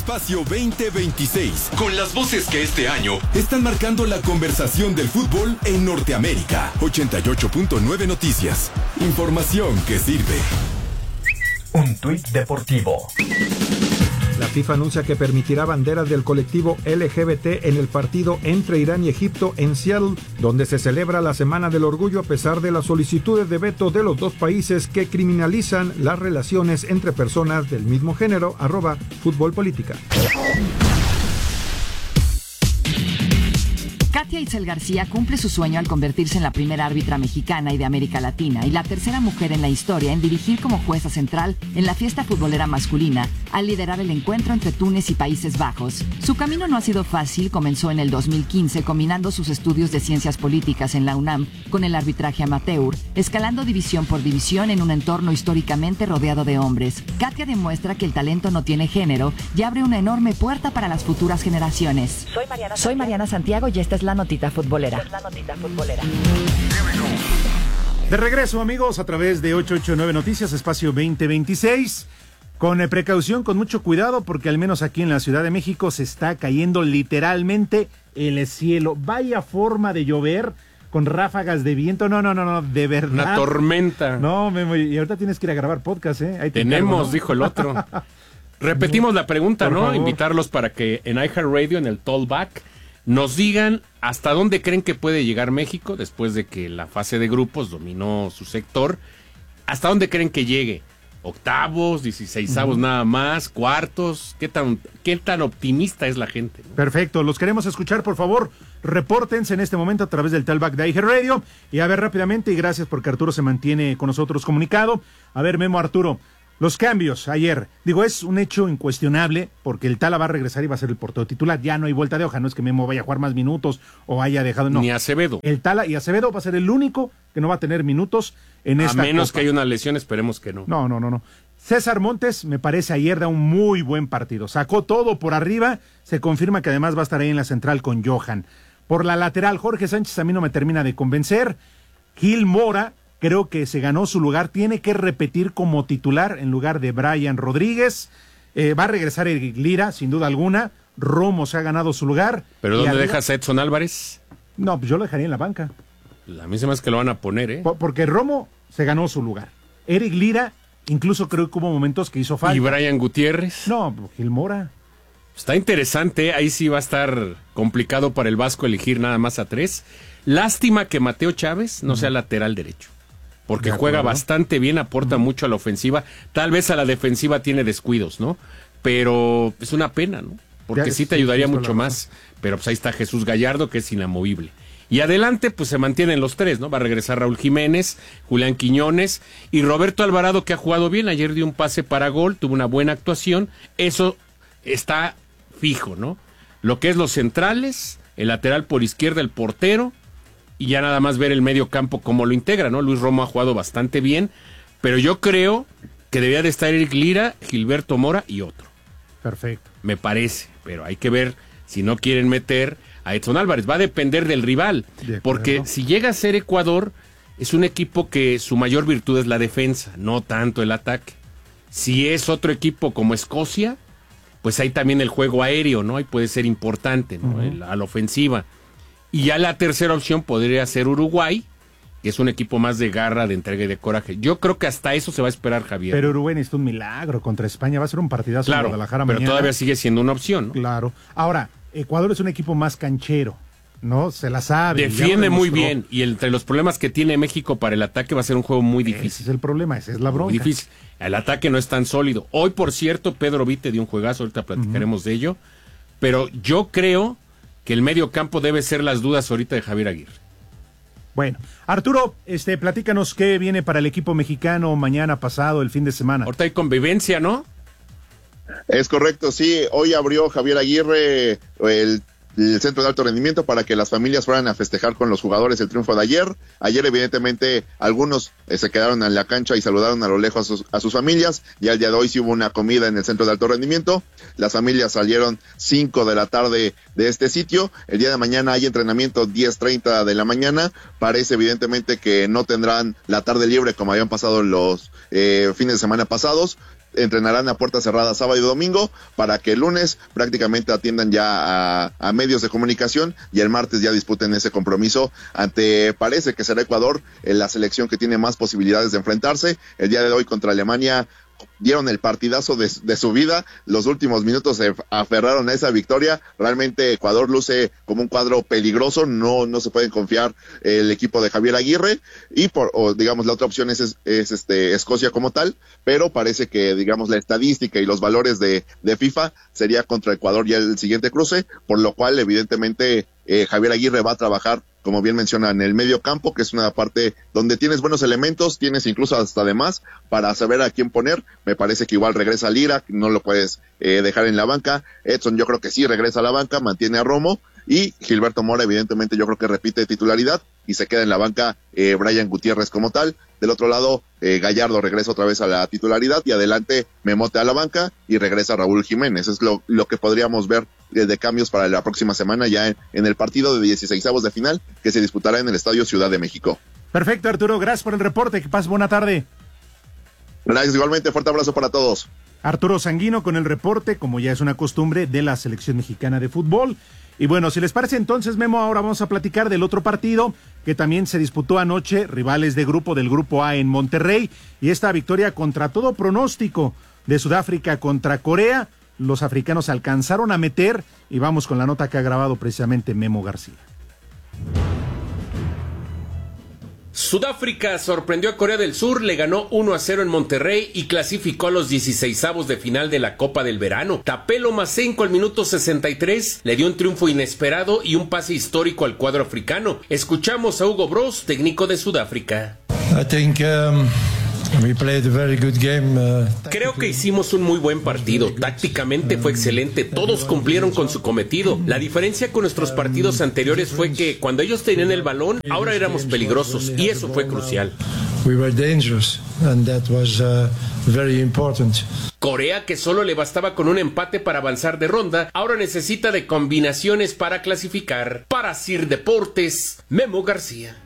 Espacio 2026, con las voces que este año están marcando la conversación del fútbol en Norteamérica. 88.9 Noticias. Información que sirve. Un tuit deportivo. La FIFA anuncia que permitirá banderas del colectivo LGBT en el partido entre Irán y Egipto en Seattle, donde se celebra la Semana del Orgullo a pesar de las solicitudes de veto de los dos países que criminalizan las relaciones entre personas del mismo género. @Fútbol Política. Katia Itzel García cumple su sueño al convertirse en la primera árbitra mexicana y de América Latina y la tercera mujer en la historia en dirigir como jueza central en la fiesta futbolera masculina al liderar el encuentro entre Túnez y Países Bajos. Su camino no ha sido fácil, comenzó en el 2015 combinando sus estudios de ciencias políticas en la UNAM con el arbitraje amateur, escalando división por división en un entorno históricamente rodeado de hombres. Katia demuestra que el talento no tiene género y abre una enorme puerta para las futuras generaciones. Soy Mariana Santiago y esta es la notita futbolera. De regreso, amigos, a través de 889 Noticias, Espacio 2026. Con precaución, con mucho cuidado, porque al menos aquí en la Ciudad de México se está cayendo literalmente el cielo. Vaya forma de llover con ráfagas de viento. No, de verdad. Una tormenta. No, Memo, y ahorita tienes que ir a grabar podcast, ¿eh? Ahí tenemos, encargo, ¿no? dijo el otro. Repetimos la pregunta, Por ¿no? favor. Invitarlos para que en iHeartRadio, en el Tollback, nos digan hasta dónde creen que puede llegar México después de que la fase de grupos dominó su sector. ¿Hasta dónde creen que llegue? ¿Octavos, 16avos nada más, cuartos? ¿Qué tan optimista es la gente, ¿no? Perfecto, los queremos escuchar, por favor, repórtense en este momento a través del Talkback de iHeartRadio. Y a ver rápidamente, y gracias porque Arturo se mantiene con nosotros comunicado. A ver, Memo, Arturo, los cambios ayer, es un hecho incuestionable, porque el Tala va a regresar y va a ser el portero titular, ya no hay vuelta de hoja, no es que Memo vaya a jugar más minutos o haya dejado, no. Ni Acevedo. El Tala y Acevedo va a ser el único que no va a tener minutos en esta A menos Copa. que haya una lesión, esperemos que no. No. César Montes, me parece, ayer da un muy buen partido. Sacó todo por arriba. Se confirma que además va a estar ahí en la central con Johan. Por la lateral, Jorge Sánchez a mí no me termina de convencer. Gil Mora, creo que se ganó su lugar. Tiene que repetir como titular en lugar de Brian Rodríguez. Va a regresar Eric Lira, sin duda alguna. Romo se ha ganado su lugar. ¿Pero Y dónde arriba- dejas a Edson Álvarez? No, pues yo lo dejaría en la banca. A mí se me hace que lo van a poner, ¿eh? Porque Romo se ganó su lugar. Eric Lira, incluso creo que hubo momentos que hizo falta. ¿Y Brian Gutiérrez? No, Gil Mora. Está interesante, ahí sí va a estar complicado para el Vasco elegir nada más a 3. Lástima que Mateo Chávez no sea lateral derecho, porque De juega acuerdo. bastante bien, aporta mucho a la ofensiva. Tal vez a la defensiva tiene descuidos, ¿no? Pero es una pena, ¿no? Porque Ya, sí te sí, ayudaría sí, mucho toda la más. Pero pues ahí está Jesús Gallardo, que es inamovible. Y adelante, pues se mantienen los 3, ¿no? Va a regresar Raúl Jiménez, Julián Quiñones y Roberto Alvarado, que ha jugado bien. Ayer dio un pase para gol, tuvo una buena actuación. Eso está fijo, ¿no? Lo que es los centrales, el lateral por izquierda, el portero, y ya nada más ver el medio campo cómo lo integra, ¿no? Luis Romo ha jugado bastante bien, pero yo creo que debía de estar Eric Lira, Gilberto Mora y otro. Perfecto. Me parece, pero hay que ver si no quieren meter a Edson Álvarez. Va a depender del rival, De acuerdo. porque si llega a ser Ecuador, es un equipo que su mayor virtud es la defensa, no tanto el ataque. Si es otro equipo como Escocia, pues hay también el juego aéreo, ¿no? Ahí puede ser importante, ¿no? A la ofensiva. Y ya la tercera opción podría ser Uruguay, que es un equipo más de garra, de entrega y de coraje. Yo creo que hasta eso se va a esperar, Javier. Pero Uruguay necesita un milagro contra España. Va a ser un partidazo en claro, Guadalajara pero mañana. todavía sigue siendo una opción, ¿no? Claro. Ahora, Ecuador es un equipo más canchero, ¿no? Se la sabe. ya Defiende lo muy demostró. bien, y entre los problemas que tiene México para el ataque va a ser un juego muy Ese difícil. es el problema, esa es la bronca. Muy difícil. El ataque no es tan sólido. Hoy, por cierto, Pedro Vite dio un juegazo, ahorita platicaremos de ello, pero yo creo que el medio campo debe ser las dudas ahorita de Javier Aguirre. Bueno, Arturo, platícanos qué viene para el equipo mexicano mañana, pasado, el fin de semana. Ahorita hay convivencia, ¿no? Es correcto, sí. Hoy abrió Javier Aguirre el centro de alto rendimiento para que las familias fueran a festejar con los jugadores el triunfo de ayer. Ayer, evidentemente, algunos se quedaron en la cancha y saludaron a lo lejos a sus familias. Ya el día de hoy sí hubo una comida en el centro de alto rendimiento. Las familias salieron 5 de la tarde de este sitio. El día de mañana hay entrenamiento 10:30 de la mañana. Parece evidentemente que no tendrán la tarde libre como habían pasado los fines de semana pasados. entrenarán a puertas cerradas sábado y domingo para que el lunes prácticamente atiendan ya a medios de comunicación y el martes ya disputen ese compromiso ante, parece que será Ecuador, la selección que tiene más posibilidades de enfrentarse. El día de hoy contra Alemania dieron el partidazo de su vida, los últimos minutos se aferraron a esa victoria. Realmente Ecuador luce como un cuadro peligroso, no se pueden confiar el equipo de Javier Aguirre, y digamos la otra opción es Escocia como tal, pero parece que digamos la estadística y los valores de FIFA sería contra Ecuador ya el siguiente cruce, por lo cual evidentemente Javier Aguirre va a trabajar, como bien menciona, en el medio campo, que es una parte donde tienes buenos elementos, tienes incluso hasta de más para saber a quién poner. Me parece que igual regresa Lira, no lo puedes dejar en la banca. Edson yo creo que sí regresa a la banca, mantiene a Romo, y Gilberto Mora evidentemente yo creo que repite titularidad y se queda en la banca Brian Gutiérrez como tal. Del otro lado, Gallardo regresa otra vez a la titularidad y adelante Memote a la banca y regresa Raúl Jiménez. Es lo que podríamos ver de cambios para la próxima semana ya en el partido de 16avos de final que se disputará en el Estadio Ciudad de México. Perfecto, Arturo, gracias por el reporte, que pases buena tarde. Gracias, igualmente, fuerte abrazo para todos. Arturo Sanguino con el reporte, como ya es una costumbre, de la selección mexicana de fútbol. Y bueno, si les parece entonces, Memo, ahora vamos a platicar del otro partido que también se disputó anoche, rivales de grupo del Grupo A en Monterrey, y esta victoria contra todo pronóstico de Sudáfrica contra Corea. Los africanos alcanzaron a meter, y vamos con la nota que ha grabado precisamente Memo García. Sudáfrica sorprendió a Corea del Sur, le ganó 1-0 en Monterrey y clasificó a los 16avos de final de la Copa del Verano. Tapelo Masenko al minuto 63 le dio un triunfo inesperado y un pase histórico al cuadro africano. Escuchamos a Hugo Broos, técnico de Sudáfrica. Creo que hicimos un muy buen partido. Tácticamente fue excelente. Todos cumplieron con su cometido. La diferencia con nuestros partidos anteriores fue que cuando ellos tenían el balón, ahora éramos peligrosos y eso fue crucial. Corea, que solo le bastaba con un empate para avanzar de ronda, ahora necesita de combinaciones para clasificar. Para Sir Deportes, Memo García.